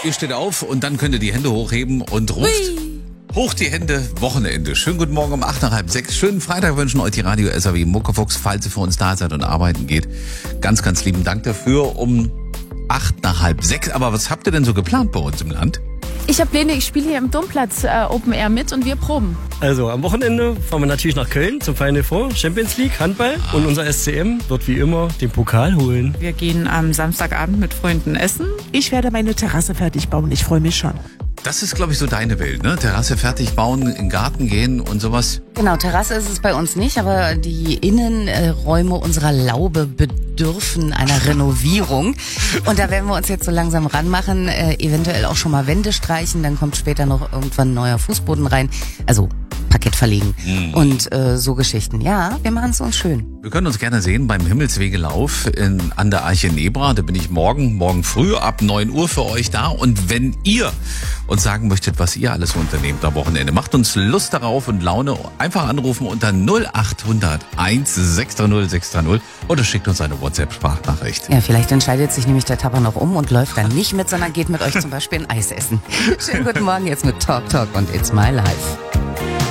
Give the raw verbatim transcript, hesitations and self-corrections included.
Ihr steht auf und dann könnt ihr die Hände hochheben und ruft Hui. Hoch die Hände, Wochenende. Schönen guten Morgen um acht nach halb sechs. Schönen Freitag wünschen euch die Radio S A W Muckefuchs, falls ihr für uns da seid und arbeiten geht. Ganz, ganz lieben Dank dafür um acht nach halb sechs. Aber was habt ihr denn so geplant bei uns im Land? Ich habe Pläne, ich spiele hier im Domplatz äh, Open Air mit und wir proben. Also am Wochenende fahren wir natürlich nach Köln zum Final Four, Champions League, Handball. Ah. Und unser S C M wird wie immer den Pokal holen. Wir gehen am Samstagabend mit Freunden essen. Ich werde meine Terrasse fertig bauen, ich freue mich schon. Das ist, glaube ich, so deine Welt, ne? Terrasse fertig bauen, in den Garten gehen und sowas. Genau, Terrasse ist es bei uns nicht, aber die Innenräume unserer Laube bedürfen einer Renovierung. Und da werden wir uns jetzt so langsam ranmachen, äh, eventuell auch schon mal Wände streichen, dann kommt später noch irgendwann ein neuer Fußboden rein. Also Parkett verlegen mhm. und äh, so Geschichten. Ja, wir machen es uns schön. Wir können uns gerne sehen beim Himmelswegelauf in, an der Arche Nebra. Da bin ich morgen, morgen früh ab neun Uhr für euch da. Und wenn ihr uns sagen möchtet, was ihr alles unternehmt am Wochenende, macht uns Lust darauf und Laune, einfach anrufen unter null acht hundert eins sechs drei null sechs drei null oder schickt uns eine WhatsApp-Sprachnachricht. Ja, vielleicht entscheidet sich nämlich der Tapper noch um und läuft dann nicht mit, sondern geht mit euch zum Beispiel ein Eis essen. Schönen guten Morgen jetzt mit Talk Talk und It's My Life.